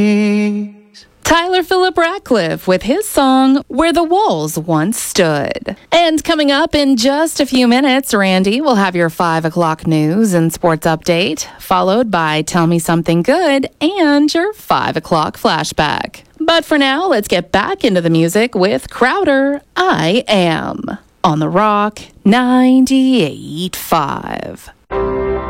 Tyler Phillip Ratcliffe with his song, Where the Walls Once Stood. And coming up in just a few minutes, Randy will have your 5 o'clock news and sports update, followed by Tell Me Something Good and your 5 o'clock flashback. But for now, let's get back into the music with Crowder, I Am, on The Rock 98.5.